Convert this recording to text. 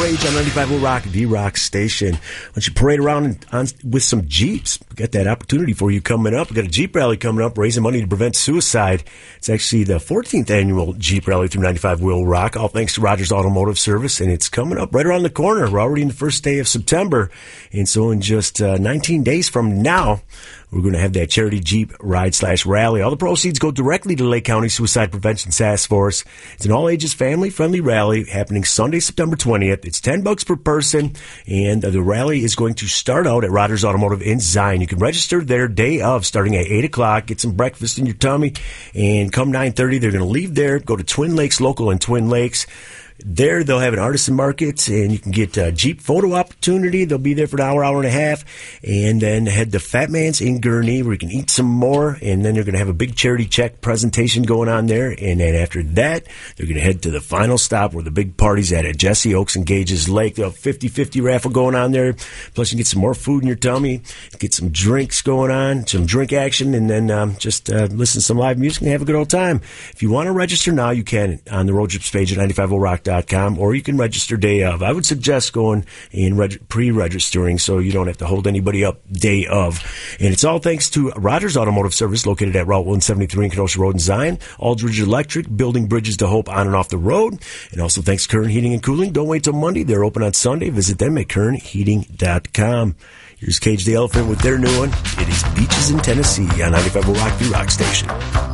Rage on 95 Rock, the Rock Station. Why don't you parade around with some Jeeps? We got that opportunity for you coming up. We got a Jeep rally coming up, raising money to prevent suicide. It's actually the 14th annual Jeep rally through 95 Will Rock, all thanks to Rogers Automotive Service, and it's coming up right around the corner. We're already in the first day of September, and so in just 19 days from now, we're going to have that charity Jeep ride/rally. All the proceeds go directly to Lake County Suicide Prevention Task Force. It's an all-ages, family-friendly rally happening Sunday, September 20th. It's $10 per person, and the rally is going to start out at Rogers Automotive in Zion. You can register their day of, starting at 8 o'clock, get some breakfast in your tummy, and come 9:30, they're going to leave there, go to Twin Lakes Local in Twin Lakes. There, they'll have an artisan market, and you can get a Jeep photo opportunity. They'll be there for an hour, hour and a half, and then head to Fat Man's in Gurnee, where you can eat some more, and then they're going to have a big charity check presentation going on there, and then after that, they're going to head to the final stop where the big party's at Jesse Oaks and Gages Lake. They'll have 50-50 raffle going on there, plus you can get some more food in your tummy, get some drinks going on, some drink action, and then just listen to some live music and have a good old time. If you want to register now, you can on the road trips page at 95rock.com, or you can register day of. I would suggest going and pre-registering so you don't have to hold anybody up day of. And it's all thanks to Rogers Automotive Service, located at Route 173 in Kenosha Road in Zion. Aldridge Electric, building bridges to hope on and off the road. And also thanks to Current Heating and Cooling. Don't wait till Monday. They're open on Sunday. Visit them at currentheating.com. Here's Cage the Elephant with their new one. It is Beaches in Tennessee on 95 Rock, the Rock Station.